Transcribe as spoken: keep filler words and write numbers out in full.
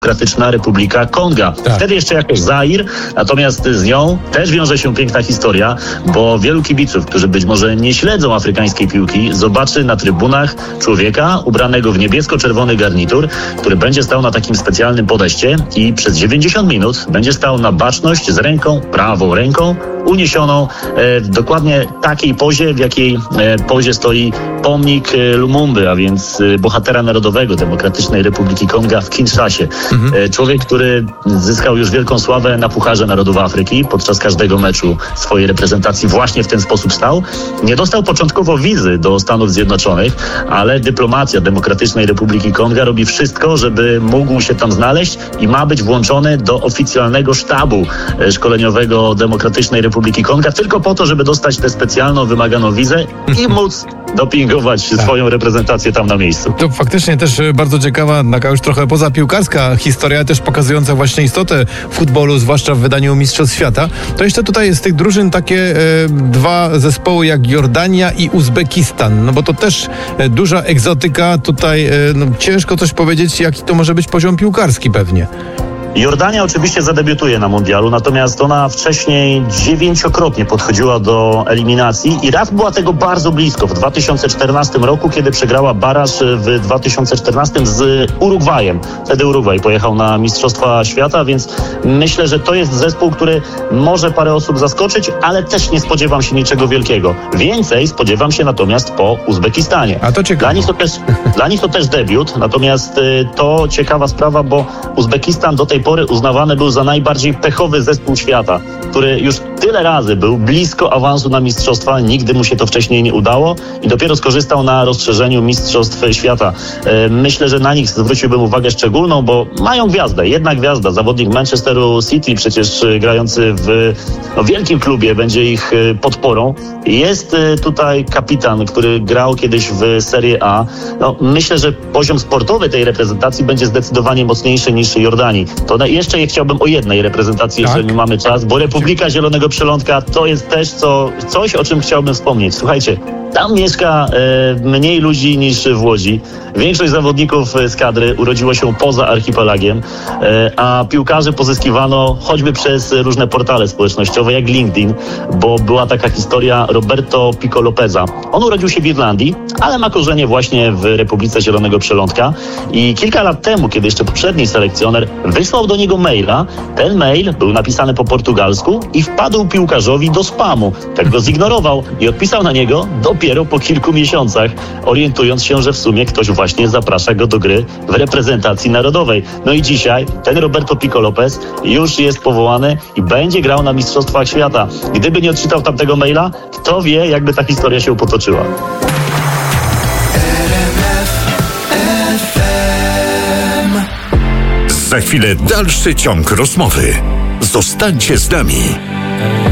Demokratyczna Republika Konga. Tak. Wtedy jeszcze jakoś Zair, natomiast z nią też wiąże się piękna historia, bo wielu kibiców, którzy być może nie śledzą afrykańskiej piłki, zobaczy na trybunach człowieka ubranego w niebiesko-czerwony garnitur, który będzie stał na takim specjalnym podejście i przez dziewięćdziesiąt minut będzie stał na baczność z ręką, prawą ręką, uniesioną e, w dokładnie takiej pozie, w jakiej e, pozie stoi pomnik e, Lumumby, a więc e, bohatera narodowego Demokratycznej Republiki Konga w Kinszasie. Mhm. E, człowiek, który zyskał już wielką sławę na Pucharze Narodów Afryki. Podczas każdego meczu swojej reprezentacji właśnie w ten sposób stał. Nie dostał początkowo wizy do Stanów Zjednoczonych, ale dyplomacja Demokratycznej Republiki Konga robi wszystko, żeby mógł się tam znaleźć i ma być włączony do oficjalnego sztabu e, szkoleniowego Demokratycznej Republiki Konga, tylko po to, żeby dostać tę specjalną, wymaganą wizę i móc dopingować tak. swoją reprezentację tam na miejscu. To faktycznie też bardzo ciekawa, taka już trochę pozapiłkarska historia, też pokazująca właśnie istotę futbolu, zwłaszcza w wydaniu Mistrzostw Świata. To jeszcze tutaj z tych drużyn takie e, dwa zespoły jak Jordania i Uzbekistan, no bo to też e, duża egzotyka. Tutaj e, no, ciężko coś powiedzieć, jaki to może być poziom piłkarski pewnie. Jordania oczywiście zadebiutuje na mundialu, natomiast ona wcześniej dziewięciokrotnie podchodziła do eliminacji i raz była tego bardzo blisko w dwa tysiące czternastym roku, kiedy przegrała baraż w dwa tysiące czternastym z Urugwajem. Wtedy Urugwaj pojechał na Mistrzostwa Świata, więc myślę, że to jest zespół, który może parę osób zaskoczyć, ale też nie spodziewam się niczego wielkiego. Więcej spodziewam się natomiast po Uzbekistanie. A to ciekawe. Dla nich to też, dla nich to też debiut, natomiast y, to ciekawa sprawa, bo Uzbekistan do tej pory uznawany był za najbardziej pechowy zespół świata, który już tyle razy był blisko awansu na mistrzostwa, nigdy mu się to wcześniej nie udało i dopiero skorzystał na rozszerzeniu Mistrzostw Świata. Myślę, że na nich zwróciłbym uwagę szczególną, bo mają gwiazdę, jedna gwiazda, zawodnik Manchesteru City, przecież grający w no, wielkim klubie, będzie ich podporą. Jest tutaj kapitan, który grał kiedyś w Serie A. No, myślę, że poziom sportowy tej reprezentacji będzie zdecydowanie mocniejszy niż Jordanii. To jeszcze chciałbym o jednej reprezentacji, tak? jeżeli mamy czas, bo Republika Zielonego Przylądka to jest też co, coś, o czym chciałbym wspomnieć. Słuchajcie, tam mieszka e, mniej ludzi niż w Łodzi. Większość zawodników z kadry urodziło się poza archipelagiem, e, a piłkarzy pozyskiwano choćby przez różne portale społecznościowe, jak LinkedIn, bo była taka historia Roberto Pico Lopeza. On urodził się w Irlandii, ale ma korzenie właśnie w Republice Zielonego Przylądka i kilka lat temu, kiedy jeszcze poprzedni selekcjoner wysłał do niego maila, ten mail był napisany po portugalsku i wpadł piłkarzowi do spamu. Tak go zignorował i odpisał na niego dopiero po kilku miesiącach, orientując się, że w sumie ktoś właśnie zaprasza go do gry w reprezentacji narodowej. No i dzisiaj ten Roberto Pico Lopez już jest powołany i będzie grał na Mistrzostwach Świata. Gdyby nie odczytał tamtego maila, kto wie, jakby ta historia się potoczyła. Za chwilę dalszy ciąg rozmowy. Zostańcie z nami.